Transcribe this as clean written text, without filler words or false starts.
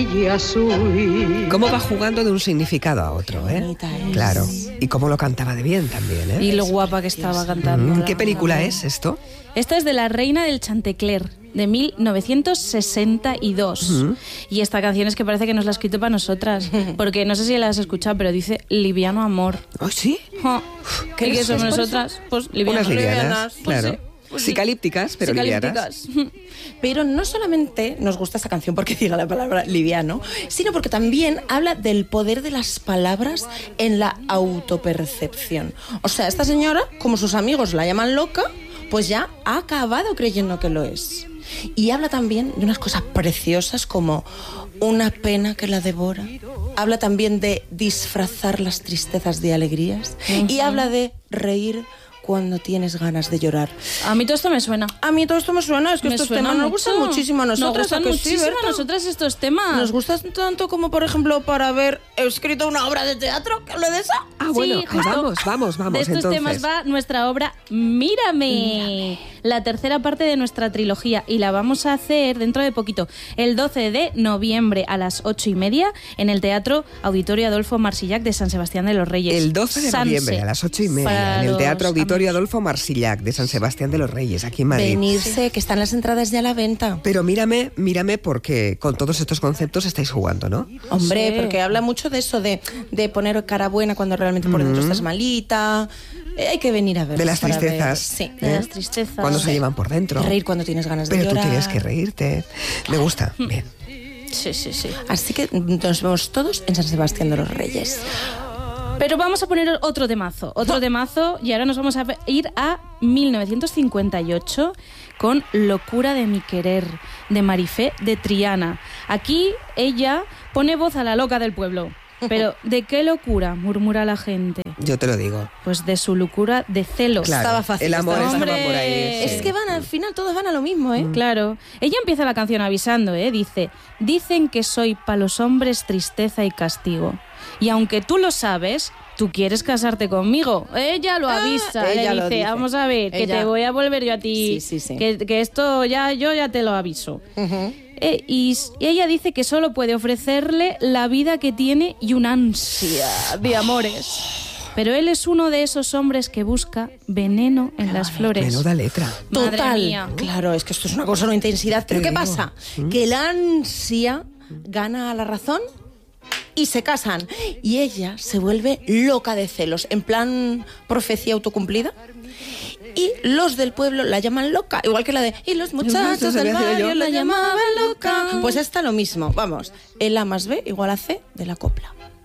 ella soy. Cómo va jugando de un significado a otro, ¿eh? Claro. Y cómo lo cantaba de bien también, ¿eh? Y lo guapa que estaba cantando. ¿Qué película es esto? Esta es de La Reina del Chantecler, de 1962. Y esta canción es que parece que nos la ha escrito para nosotras. Porque no sé si la has escuchado, pero dice Liviano Amor. ¿Oh, sí? ¿Qué somos nosotras? Pues Unas livianas, pues claro. sí. Pues Psicalípticas, pero livianas. Pero no solamente nos gusta esta canción porque diga la palabra liviano, sino porque también habla del poder de las palabras en la autopercepción. O sea, esta señora, como sus amigos la llaman loca, pues ya ha acabado creyendo que lo es. Y habla también de unas cosas preciosas como una pena que la devora. Habla también de disfrazar las tristezas de alegrías. Y habla de reír cuando tienes ganas de llorar. A mí todo esto me suena. A mí todo esto me suena, es que estos temas nos gustan muchísimo a nosotras. Nos gustan muchísimo a nosotras estos temas. Nos gustan tanto como, por ejemplo, para haber escrito una obra de teatro que hable de esa. Ah, bueno, sí, pues vamos. De estos entonces. temas va nuestra obra Mírame, la tercera parte de nuestra trilogía, y la vamos a hacer dentro de poquito, el 12 de noviembre a las 8:30 en el Teatro Auditorio Adolfo Marsillac de San Sebastián de los Reyes. El 12 de noviembre a las 8:30 en el Teatro Auditorio Adolfo Marsillac de San Sebastián de los Reyes, aquí en Madrid. Venirse, que están las entradas ya a la venta. Pero mírame porque con todos estos conceptos estáis jugando, ¿no? Hombre, Sí. porque habla mucho de eso, de poner cara buena cuando realmente por dentro estás malita. Hay que venir a ver. De las tristezas. Sí. De las tristezas. Cuando se llevan por dentro. Reír cuando tienes ganas de Pero llorar. tú tienes que reírte. Me gusta. Bien. Sí. Así que nos vemos todos en San Sebastián de los Reyes. Pero vamos a poner otro temazo, y ahora nos vamos a ir a 1958 con Locura de mi querer, de Marifé de Triana. Aquí ella pone voz a la loca del pueblo. Pero ¿de qué locura murmura la gente? Yo te lo digo. Pues de su locura de celos. Claro, Estaba fácil. el amor estaba Hombre. por ahí. Sí. Es que van al final, todos van a lo mismo, ¿eh? Claro. Ella empieza la canción avisando, dice: dicen que soy para los hombres tristeza y castigo. Y aunque tú lo sabes, tú quieres casarte conmigo. Ella lo avisa, ella le lo dice, dice. vamos a ver, que Ella. te voy a volver yo a ti. Sí. Que esto yo ya te lo aviso. Y ella dice que solo puede ofrecerle la vida que tiene y una ansia de amores. Pero él es uno de esos hombres que busca veneno en las flores. Menuda letra. Madre Total. mía. Claro, es que esto es una cosa, una intensidad. Pero ¿qué digo. pasa? Que la ansia gana a la razón y se casan. Y ella se vuelve loca de celos, en plan profecía autocumplida. Y los del pueblo la llaman loca, igual que la de y los muchachos del barrio la llamaban loca. Pues está lo mismo, vamos, el A más B igual a C de la copla.